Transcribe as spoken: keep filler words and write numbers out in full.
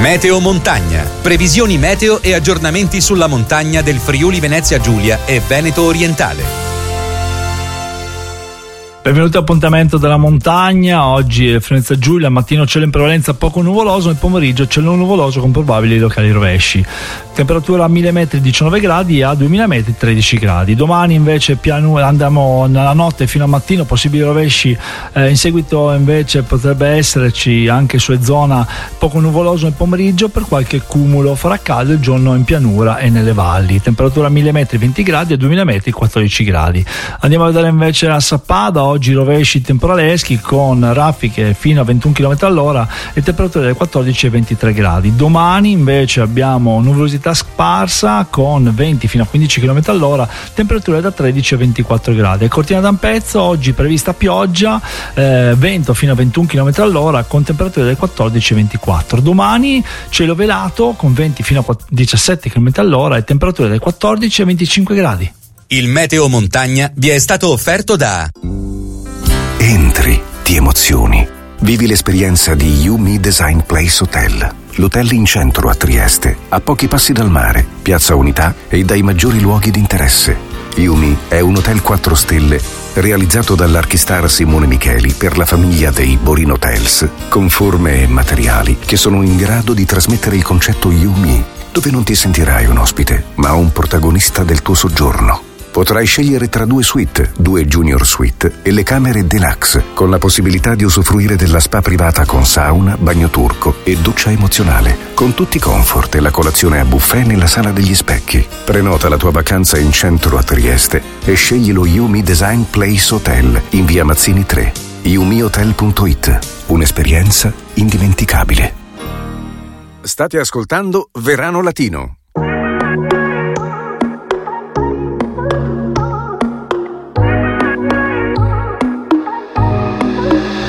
Meteo Montagna. Previsioni meteo e aggiornamenti sulla montagna del Friuli Venezia Giulia e Veneto Orientale. Benvenuti all'appuntamento della montagna. Oggi è Venezia Giulia, al mattino cielo in prevalenza poco nuvoloso, nel pomeriggio cielo nuvoloso con probabili locali rovesci. Temperatura a mille metri diciannove gradi e a duemila metri tredici gradi. Domani invece pianura, andiamo nella notte fino al mattino, possibili rovesci, eh, in seguito invece potrebbe esserci anche su zona poco nuvoloso nel pomeriggio, per qualche cumulo farà caldo il giorno in pianura e nelle valli. Temperatura a mille metri venti gradi e a duemila metri quattordici gradi. Andiamo a vedere invece a Sappada. Oggi rovesci temporaleschi con raffiche fino a ventuno chilometri all'ora e temperature da quattordici e ventitré gradi. Domani invece abbiamo nuvolosità sparsa con venti fino a quindici chilometri all'ora, temperature da tredici a ventiquattro gradi. Cortina d'Ampezzo oggi prevista pioggia, eh, vento fino a ventuno chilometri all'ora con temperature da quattordici e ventiquattro. Domani cielo velato con venti fino a diciassette chilometri all'ora e temperature da quattordici e venticinque gradi. Il Meteo Montagna vi è stato offerto da Entri, ti emozioni. Vivi l'esperienza di Yumi Design Place Hotel. L'hotel in centro a Trieste, a pochi passi dal mare, Piazza Unità e dai maggiori luoghi di interesse. Yumi è un hotel quattro stelle realizzato dall'archistar Simone Micheli per la famiglia dei Borin Hotels, con forme e materiali che sono in grado di trasmettere il concetto Yumi, dove non ti sentirai un ospite, ma un protagonista del tuo soggiorno. Potrai scegliere tra due suite, due junior suite e le camere deluxe, con la possibilità di usufruire della spa privata con sauna, bagno turco e doccia emozionale, con tutti i comfort e la colazione a buffet nella sala degli specchi. Prenota la tua vacanza in centro a Trieste e scegli lo Yumi Design Place Hotel in via Mazzini tre. yumi hotel punto it. Un'esperienza indimenticabile. State ascoltando Verano Latino.